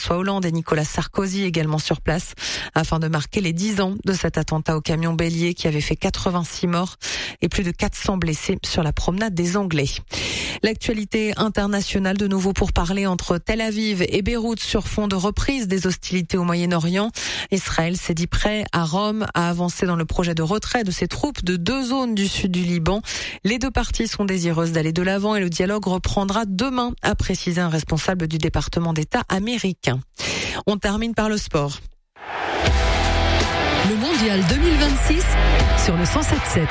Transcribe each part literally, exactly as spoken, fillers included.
François Hollande et Nicolas Sarkozy également sur place afin de marquer les dix ans de cet attentat au camion bélier qui avait fait quatre-vingt-six morts et plus de quatre cents blessés sur la promenade des Anglais. L'actualité internationale de nouveau pour parler entre Tel Aviv et Beyrouth sur fond de reprise des hostilités au Moyen-Orient. Israël s'est dit prêt à Rome à avancer dans le projet de retrait de ses troupes de deux zones du sud du Liban. Les deux parties sont désireuses d'aller de l'avant et le dialogue reprendra demain, a précisé un responsable du département d'État américain. On termine par le sport. Le mondial deux mille vingt-six sur le cent sept sept.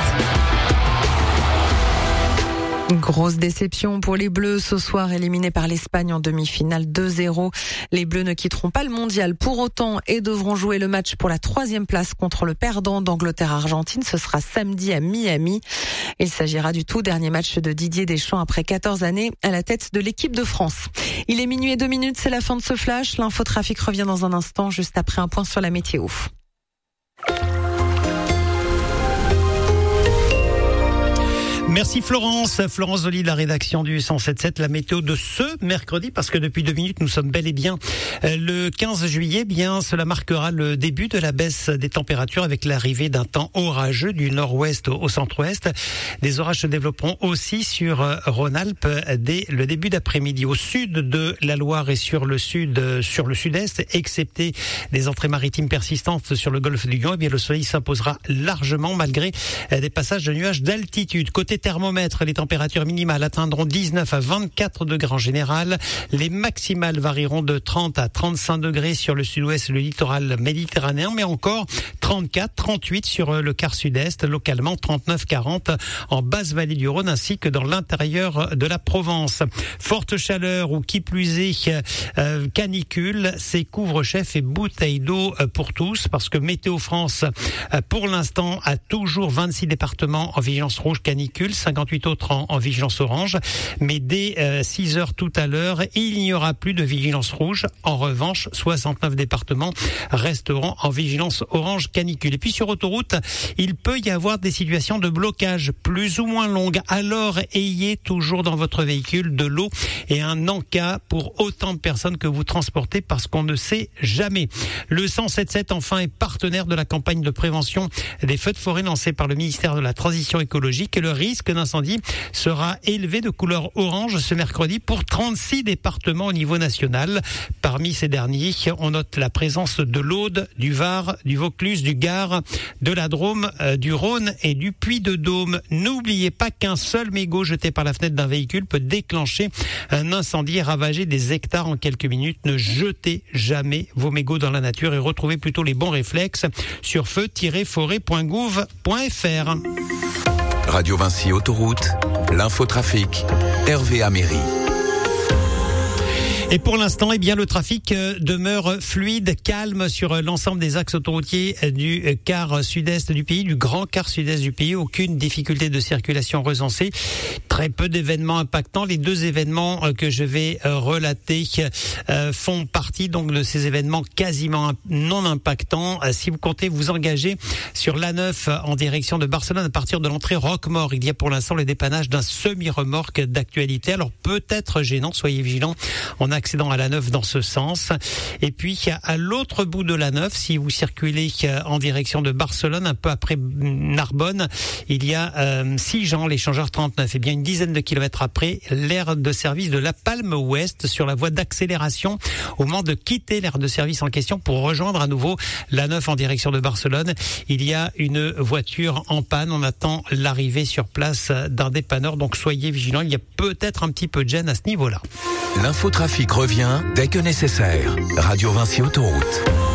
Grosse déception pour les Bleus ce soir, éliminés par l'Espagne en demi-finale deux zéro. Les Bleus ne quitteront pas le mondial pour autant et devront jouer le match pour la troisième place contre le perdant d'Angleterre-Argentine. Ce sera samedi à Miami. Il s'agira du tout dernier match de Didier Deschamps après quatorze années à la tête de l'équipe de France. Il est minuit et deux minutes, c'est la fin de ce flash. L'infotrafic revient dans un instant, juste après un point sur la météo. Merci Florence. Florence Zoli de la rédaction du cent sept sept. La météo de ce mercredi, parce que depuis deux minutes, nous sommes bel et bien le quinze juillet. Bien, cela marquera le début de la baisse des températures avec l'arrivée d'un temps orageux du nord-ouest au centre-ouest. Des orages se développeront aussi sur Rhône-Alpes dès le début d'après-midi. Au sud de la Loire et sur le sud, sur le sud-est, excepté des entrées maritimes persistantes sur le golfe du Lion, eh bien, le soleil s'imposera largement malgré des passages de nuages d'altitude. Côté thermomètre, les températures minimales atteindront dix-neuf à vingt-quatre degrés en général. Les maximales varieront de trente à trente-cinq degrés sur le sud-ouest et le littoral méditerranéen, mais encore trente-quatre, trente-huit sur le quart sud-est, localement trente-neuf, quarante en basse vallée du Rhône ainsi que dans l'intérieur de la Provence. Forte chaleur ou qui plus est euh, canicule, c'est couvre-chef et bouteilles d'eau pour tous parce que Météo France, euh, pour l'instant, a toujours vingt-six départements en vigilance rouge canicule, cinquante-huit autres en, en vigilance orange. Mais dès euh, six heures tout à l'heure, il n'y aura plus de vigilance rouge. En revanche, soixante-neuf départements resteront en vigilance orange canicule. Et puis sur autoroute, il peut y avoir des situations de blocage plus ou moins longues. Alors ayez toujours dans votre véhicule de l'eau et un encas pour autant de personnes que vous transportez parce qu'on ne sait jamais. Le cent sept sept enfin est partenaire de la campagne de prévention des feux de forêt lancée par le ministère de la Transition écologique et le risque d'incendie sera élevé de couleur orange ce mercredi pour trente-six départements au niveau national. Parmi ces derniers, on note la présence de l'Aude, du Var, du Vaucluse, du Gard, de la Drôme, euh, du Rhône et du Puy-de-Dôme. N'oubliez pas qu'un seul mégot jeté par la fenêtre d'un véhicule peut déclencher un incendie et ravager des hectares en quelques minutes. Ne jetez jamais vos mégots dans la nature et retrouvez plutôt les bons réflexes sur feu tiret forêt point gouv point f r. Radio Vinci Autoroute, l'infotrafic, Hervé Améry. Et pour l'instant, eh bien, le trafic demeure fluide, calme sur l'ensemble des axes autoroutiers du quart sud-est du pays, du grand quart sud-est du pays. Aucune difficulté de circulation recensée. Très peu d'événements impactants. Les deux événements que je vais relater font partie donc de ces événements quasiment non impactants. Si vous comptez vous engager sur l'A neuf en direction de Barcelone à partir de l'entrée Roquemort, il y a pour l'instant le dépannage d'un semi-remorque d'actualité. Alors peut-être gênant, soyez vigilants. On a accident à l'A neuf dans ce sens. Et puis, à l'autre bout de l'A neuf, si vous circulez en direction de Barcelone, un peu après Narbonne, il y a euh, Sigean, l'échangeur trente-neuf. Et bien, une dizaine de kilomètres après, l'aire de service de La Palme Ouest sur la voie d'accélération au moment de quitter l'aire de service en question pour rejoindre à nouveau l'A neuf en direction de Barcelone. Il y a une voiture en panne. On attend l'arrivée sur place d'un dépanneur. Donc, soyez vigilants. Il y a peut-être un petit peu de gêne à ce niveau-là. L'infotrafic revient dès que nécessaire. Radio Vinci Autoroute.